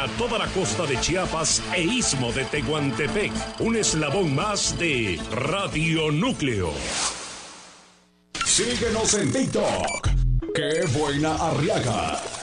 para toda la costa de Chiapas e istmo de Tehuantepec. Un eslabón más de Radio Núcleo. Síguenos en TikTok. ¡Qué buena Arriaga!